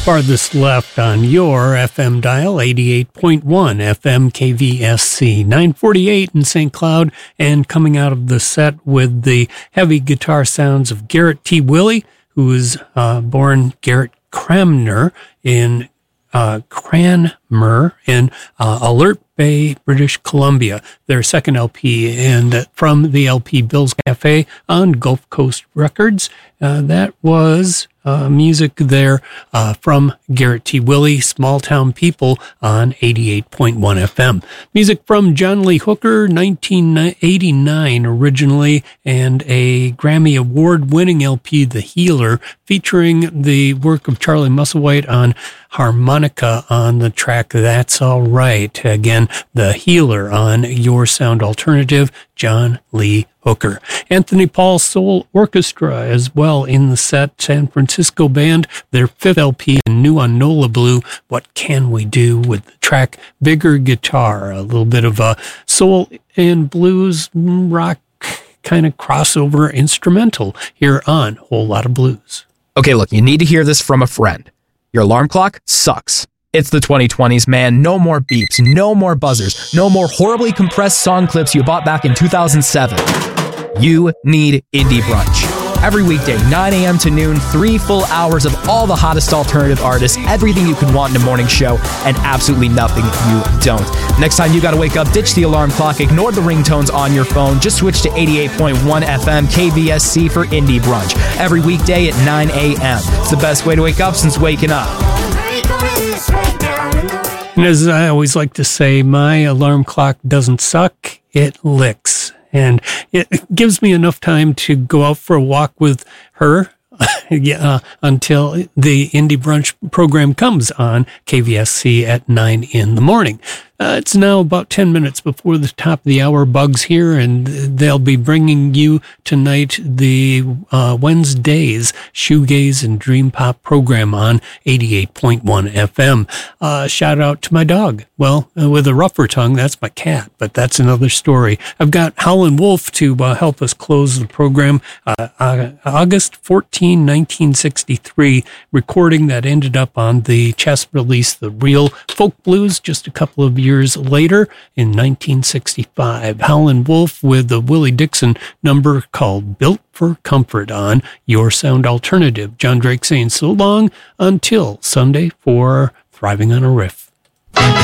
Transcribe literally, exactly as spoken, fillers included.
farthest left on your F M dial, eighty-eight point one F M K V S C, nine forty-eight in Saint Cloud, and coming out of the set with the heavy guitar sounds of Garrett T. Willey, who was uh, born Garrett Cranmer in uh, Cranmer in uh, Alert Bay, British Columbia, their second L P, and from the L P Bill's Cafe on Gulf Coast Records. Uh, that was uh, music there uh, from Garrett T. Willey, Small Town People on eighty-eight point one F M. Music from John Lee Hooker, nineteen eighty-nine originally, and a Grammy Award-winning L P, The Healer, featuring the work of Charlie Musselwhite on harmonica on the track That's All Right. Again, The Healer on Your Sound Alternative, John Lee Hooker. Anthony Paul Soul Orchestra as well in the set, San Francisco band, their fifth L P, new on Nola Blue, What Can We Do, with the track Bigger Guitar, a little bit of a soul and blues rock kind of crossover instrumental here on Whole Lot of Blues. Okay, look, you need to hear this from a friend. Your alarm clock sucks. It's the twenty twenties, man. No more beeps, no more buzzers, no more horribly compressed song clips you bought back in two thousand seven. You need Indie Brunch. Every weekday, nine a.m. to noon, three full hours of all the hottest alternative artists, everything you could want in a morning show, and absolutely nothing you don't. Next time you gotta wake up, ditch the alarm clock, ignore the ringtones on your phone, just switch to eighty-eight point one F M K V S C for Indie Brunch. Every weekday at nine a.m. It's the best way to wake up since waking up. And as I always like to say, my alarm clock doesn't suck, it licks. And it gives me enough time to go out for a walk with her uh, until the Indie Brunch program comes on K V S C at nine in the morning. Uh, it's now about ten minutes before the top of the hour. Bugs here, and they'll be bringing you tonight the uh, Wednesdays Shoegaze and Dream Pop program on eighty-eight point one F M. Uh, shout out to my dog. Well, uh, with a rougher tongue, that's my cat, but that's another story. I've got Howlin' Wolf to uh, help us close the program. Uh, uh, August fourteenth, nineteen sixty-three, recording that ended up on the chess release, The Real Folk Blues, just a couple of years Years later in nineteen sixty-five. Howlin' Wolf with the Willie Dixon number called Built for Comfort on Your Sound Alternative. John Drake saying so long until Sunday for Thriving on a Riff.